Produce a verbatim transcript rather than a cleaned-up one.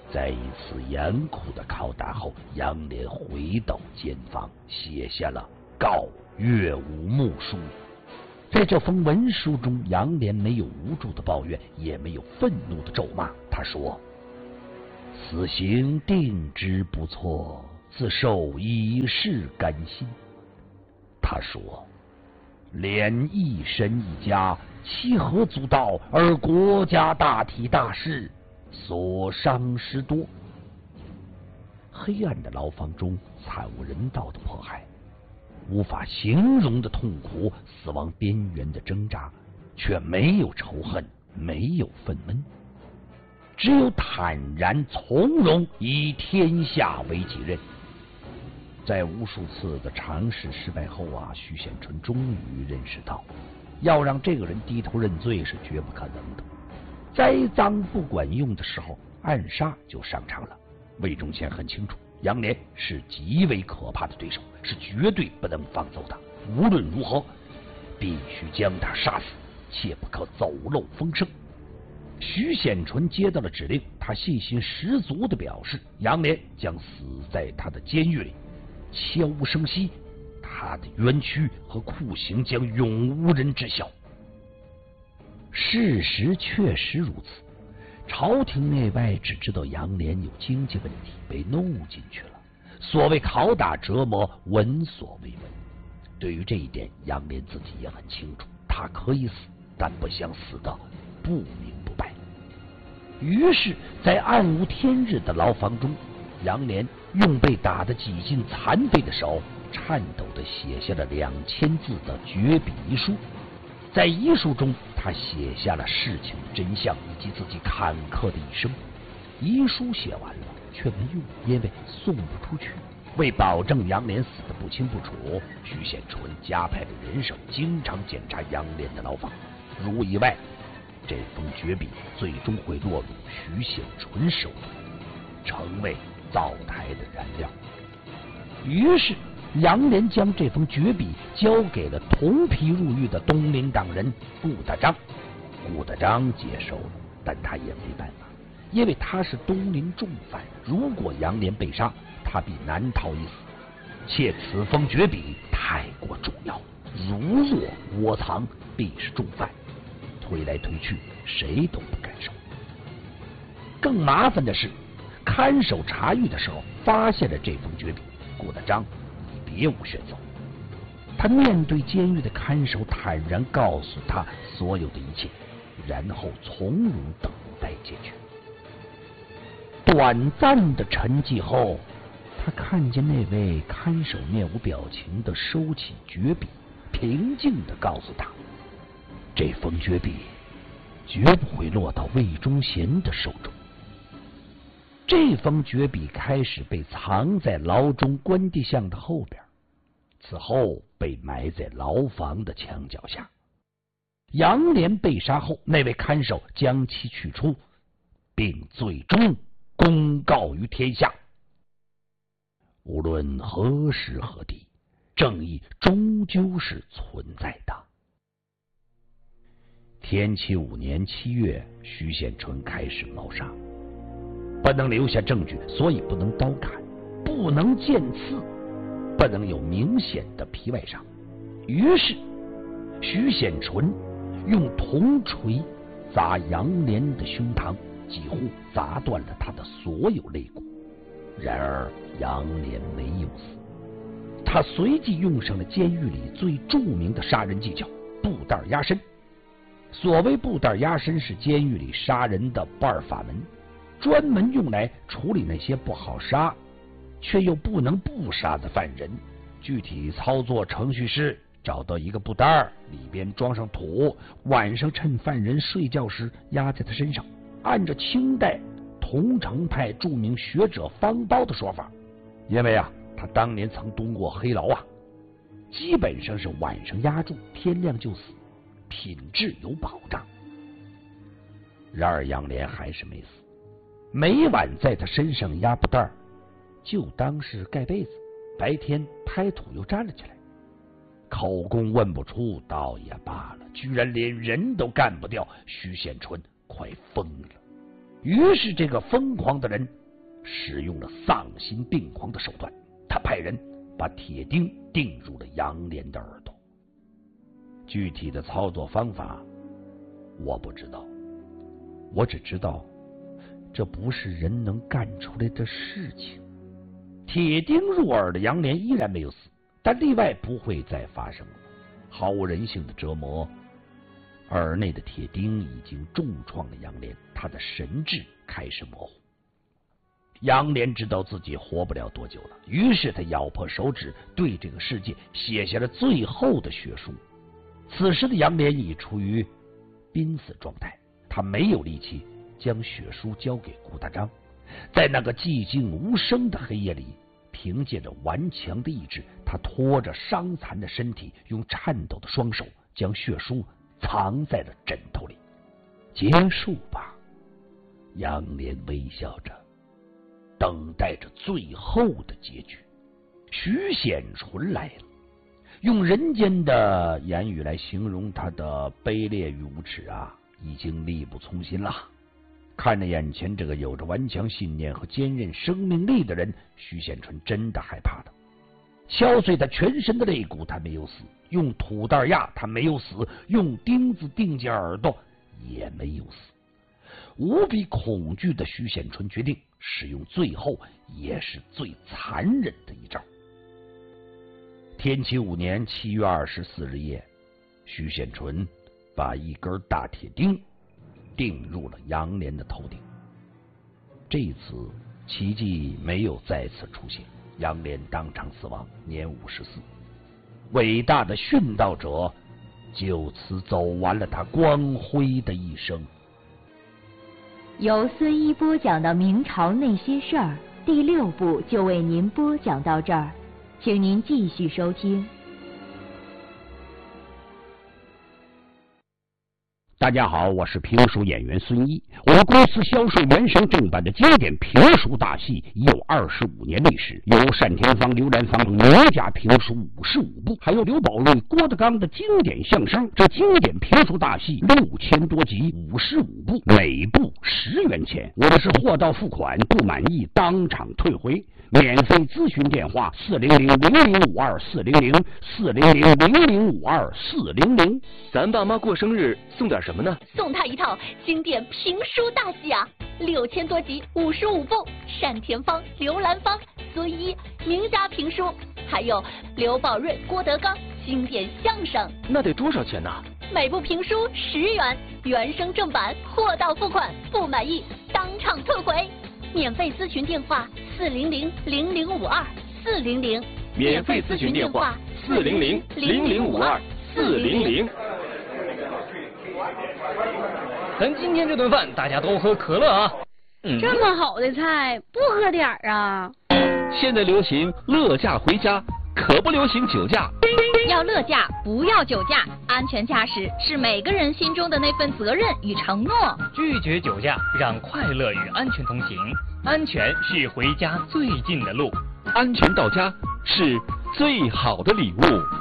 在一次严酷的拷打后，杨涟回到监房，写下了《告岳武穆书》。在这封文书中，杨涟没有无助的抱怨，也没有愤怒的咒骂。他说：“死刑定之不错，自受以示甘心。”他说：“连一身一家，其何足道？而国家大体大事，所伤失多。”黑暗的牢房中，惨无人道的迫害，无法形容的痛苦，死亡边缘的挣扎，却没有仇恨，没有愤懑，只有坦然从容，以天下为己任。在无数次的尝试失败后啊，徐显纯终于认识到，要让这个人低头认罪是绝不可能的。栽赃不管用的时候，暗杀就上场了。魏忠贤很清楚，杨涟是极为可怕的对手，是绝对不能放走的。无论如何，必须将他杀死，切不可走漏风声。徐显纯接到了指令，他信心十足的表示，杨涟将死在他的监狱里，悄无声息，他的冤屈和酷刑将永无人知晓。事实确实如此，朝廷内外只知道杨涟有经济问题，被弄进去了。所谓拷打折磨，闻所未闻。对于这一点，杨涟自己也很清楚，他可以死，但不想死的不明不白。于是，在暗无天日的牢房中，杨涟用被打得几近残废的手，颤抖地写下了两千字的绝笔遗书。在遗书中，他写下了事情的真相以及自己坎坷的一生。遗书写完了，却没用，因为送不出去。为保证杨涟死得不清不楚，徐显纯加派的人手经常检查杨涟的牢房。如无意外，这封绝笔最终会落入徐显纯手里，成为灶台的燃料。于是杨涟将这封绝笔交给了同批入狱的东林党人顾大章。顾大章接受了，但他也没办法，因为他是东林重犯，如果杨涟被杀，他必难逃一死。且此封绝笔太过重要，如若窝藏，必是重犯。推来推去，谁都不敢收。更麻烦的是，看守查狱的时候发现了这封绝笔，顾大章别无选择。他面对监狱的看守，坦然告诉他所有的一切，然后从容等待结局。短暂的沉寂后，他看见那位看守面无表情的收起绝笔，平静地告诉他，这封绝笔绝不会落到魏忠贤的手中。这封绝笔开始被藏在牢中关帝像的后边，此后被埋在牢房的墙角下。杨涟被杀后，那位看守将其取出，并最终公告于天下。无论何时何地，正义终究是存在的。天启五年七月，徐显纯开始谋杀。不能留下证据，所以不能刀砍，不能剑刺，不能有明显的皮外伤。于是徐显纯用铜锤砸杨涟的胸膛，几乎砸断了他的所有肋骨。然而杨涟没有死，他随即用上了监狱里最著名的杀人技巧——布袋压身。所谓布袋压身，是监狱里杀人的不二法门，专门用来处理那些不好杀却又不能不杀的犯人。具体操作程序是找到一个布袋，里边装上土，晚上趁犯人睡觉时压在他身上。按照清代桐城派著名学者方苞的说法，因为啊他当年曾蹲过黑牢啊，基本上是晚上压住，天亮就死，品质有保障。然而杨涟还是没死，每晚在他身上压布袋，就当是盖被子，白天拍土又粘了起来。口供问不出，倒也罢了，居然连人都干不掉，徐显纯快疯了。 于是这个疯狂的人使用了丧心病狂的手段，他派人把铁钉钉入了杨莲的耳朵。具体的操作方法我不知道，我只知道这不是人能干出来的事情。铁钉入耳的杨莲依然没有死，但例外不会再发生了。毫无人性的折磨，耳内的铁钉已经重创了杨莲，他的神智开始模糊。杨莲知道自己活不了多久了，于是他咬破手指，对这个世界写下了最后的血书。此时的杨莲已处于濒死状态，他没有力气将血书交给顾大章。在那个寂静无声的黑夜里，凭借着顽强的意志，他拖着伤残的身体，用颤抖的双手将血书藏在了枕头里。结束吧，杨莲微笑着，等待着最后的结局。徐显纯来了，用人间的言语来形容他的卑劣与无耻啊，已经力不从心了。看着眼前这个有着顽强信念和坚韧生命力的人，徐显纯真的害怕了。敲碎他全身的肋骨，他没有死；用土袋压，他没有死；用钉子钉进耳朵，也没有死。无比恐惧的徐显纯决定使用最后也是最残忍的一招。天启五年七月二十四日夜，徐显纯把一根大铁钉钉入了杨莲的头顶。这次奇迹没有再次出现，杨莲当场死亡，年五十四。伟大的殉道者就此走完了他光辉的一生。 由孙一播讲的明朝那些事儿第六部就为您播讲到这儿，请您继续收听。 大家好，我是评书演员孙一。我们公司销售原声正版的经典评书大戏已有二十五年历史，有单田芳、刘兰芳名家评书五十五部，还有刘宝瑞、郭德纲的经典相声。这经典评书大戏六千多集，五十五部，每部十元钱。我们是货到付款，不满意当场退回。免费咨询电话：四零零零零五二四零零四零零零零五二四零零。 咱爸妈过生日送点什么呢？ 送他一套经典评书大戏啊，六千多集，五十五部，单田芳、刘兰芳、孙一名家评书，还有刘宝瑞、郭德纲经典相声。 那得多少钱呢？ 每部评书十元，原声正版，货到付款，不满意当场退回。免费咨询电话：四零零零零五二四零零。 免费咨询电话：四零零零零五二四零零。 咱今天这顿饭大家都喝可乐啊！ 嗯、这么好的菜不喝点儿啊？ 现在流行乐驾回家，可不流行酒驾。 要乐驾，不要酒驾。安全驾驶是每个人心中的那份责任与承诺。 拒绝酒驾，让快乐与安全同行。安全是回家最近的路， 安全到家是最好的礼物。